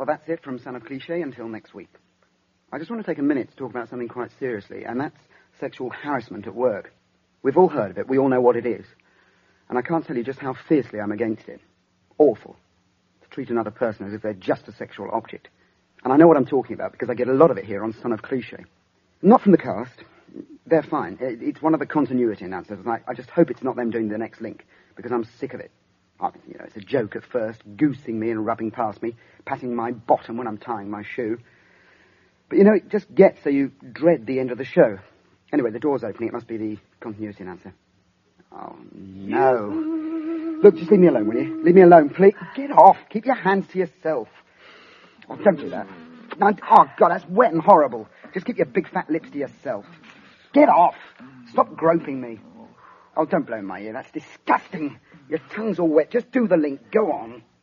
Well, that's it from Son of Cliché until next week. I just want to take a minute to talk about something quite seriously, and that's sexual harassment at work. We've all heard of it. We all know what it is. And I can't tell you just how fiercely I'm against it. Awful. To treat another person as if they're just a sexual object. And I know what I'm talking about because I get a lot of it here on Son of Cliché. Not from the cast. They're fine. It's one of the continuity announcers, and I just hope it's not them doing the next link, because I'm sick of it. It's a joke at first, goosing me and rubbing past me, patting my bottom when I'm tying my shoe. But, it just gets so you dread the end of the show. Anyway, the door's opening. It must be the continuity announcer. Oh, no. Look, just leave me alone, will you? Leave me alone, please. Get off. Keep your hands to yourself. Oh, don't do that. No, oh, God, that's wet and horrible. Just keep your big fat lips to yourself. Get off. Stop groping me. Oh, don't blow in my ear. That's disgusting. Your tongue's all wet. Just do the link. Go on.